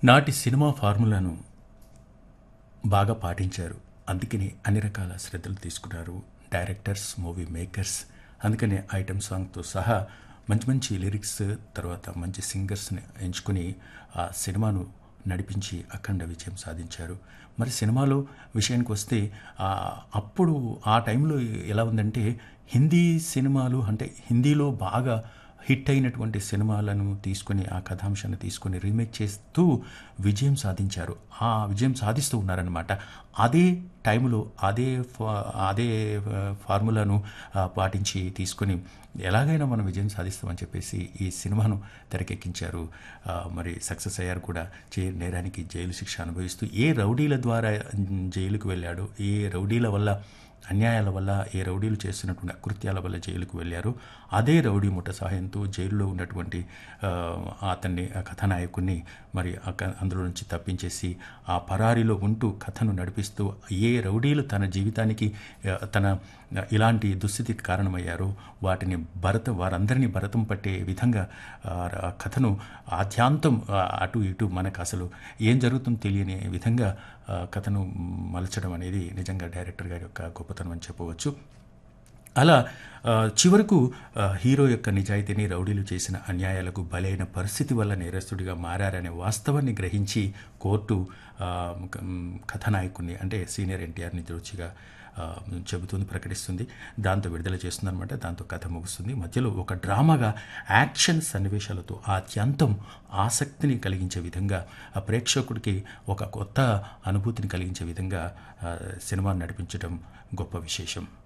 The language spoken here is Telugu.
నాటి సినిమా ఫార్ములాను బాగా పాటించారు. అందుకని అన్ని రకాల శ్రద్ధలు తీసుకున్నారు డైరెక్టర్స్, మూవీ మేకర్స్. అందుకని ఐటమ్ సాంగ్తో సహా మంచి మంచి లిరిక్స్, తర్వాత మంచి సింగర్స్ని ఎంచుకుని ఆ సినిమాను నడిపించి అఖండ విజయం సాధించారు. మరి సినిమాలో విషయానికి వస్తే అప్పుడు ఆ టైంలో ఎలా ఉందంటే హిందీ సినిమాలు అంటే హిందీలో బాగా హిట్ అయినటువంటి సినిమాలను తీసుకొని ఆ కథాంశాన్ని తీసుకొని రీమేక్ చేస్తూ విజయం సాధించారు. ఆ విజయం సాధిస్తూ ఉన్నారనమాట. అదే టైంలో అదే ఫార్ములాను పాటించి తీసుకొని ఎలాగైనా మనం విజయం సాధిస్తామని చెప్పేసి ఈ సినిమాను తెరకెక్కించారు. మరి సక్సెస్ అయ్యారు కూడా. నేరానికి జైలు శిక్ష అనుభవిస్తూ ఏ రౌడీల ద్వారా జైలుకు వెళ్ళాడు, ఏ రౌడీల వల్ల అన్యాయాల వల్ల, ఏ రౌడీలు చేస్తున్నటువంటి అకృత్యాల వల్ల జైలుకు వెళ్ళారు, అదే రౌడీ ముఠ సహాయంతో జైలులో ఉన్నటువంటి అతన్ని కథానాయకుడిని మరి అందులో నుంచి తప్పించేసి ఆ పరారీలో ఉంటూ కథను నడిపిస్తూ ఏ రౌడీలు తన జీవితానికి తన ఇలాంటి దుస్థితికి కారణమయ్యారో వారందరినీ భరతం పట్టే విధంగా కథను ఆద్యాంతం అటు ఇటు మనకు అసలు ఏం జరుగుతుందో తెలియని విధంగా కథను మలచడం అనేది నిజంగా డైరెక్టర్ గారి యొక్క గొప్పతనం అని చెప్పవచ్చు. అలా చివరకు హీరో యొక్క నిజాయితీని, రౌడీలు చేసిన అన్యాయాలకు బలైన పరిస్థితి వల్ల నేరస్తుడిగా మారారనే వాస్తవాన్ని గ్రహించి కోర్టు కథానాయకుడిని అంటే సీనియర్ ఎన్టీఆర్ నిర్దోషిగా చెబుతుంది, ప్రకటిస్తుంది. దాంతో విడుదల చేస్తుందన్నమాట. దాంతో కథ ముగుస్తుంది. మధ్యలో ఒక డ్రామాగా యాక్షన్ సన్నివేశాలతో అత్యంతం ఆసక్తిని కలిగించే విధంగా ఆ ప్రేక్షకుడికి ఒక కొత్త అనుభూతిని కలిగించే విధంగా సినిమాను నడిపించడం గొప్ప విశేషం.